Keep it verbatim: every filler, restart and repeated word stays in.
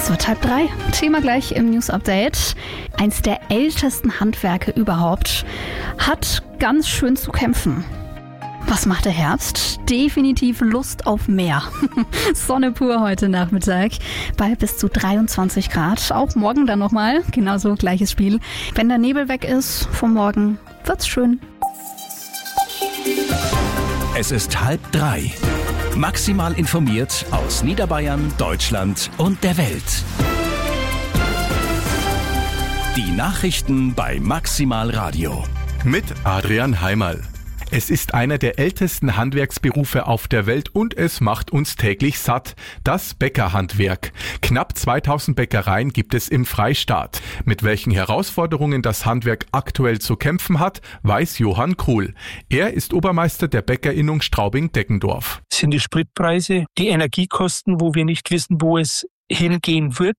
Es wird halb drei. Thema gleich im News Update. Eins der ältesten Handwerke überhaupt hat ganz schön zu kämpfen. Was macht der Herbst? Definitiv Lust auf mehr. Sonne pur heute Nachmittag bei bis zu dreiundzwanzig Grad. Auch morgen dann nochmal. Genauso gleiches Spiel. Wenn der Nebel weg ist vom Morgen, wird's schön. Es ist halb drei. Maximal informiert aus Niederbayern, Deutschland und der Welt. Die Nachrichten bei Maximal Radio. Mit Adrian Heimerl. Es ist einer der ältesten Handwerksberufe auf der Welt und es macht uns täglich satt. Das Bäckerhandwerk. Knapp zweitausend Bäckereien gibt es im Freistaat. Mit welchen Herausforderungen das Handwerk aktuell zu kämpfen hat, weiß Johann Kruhl. Er ist Obermeister der Bäckerinnung Straubing-Deggendorf. Es sind die Spritpreise, die Energiekosten, wo wir nicht wissen, wo es hingehen wird.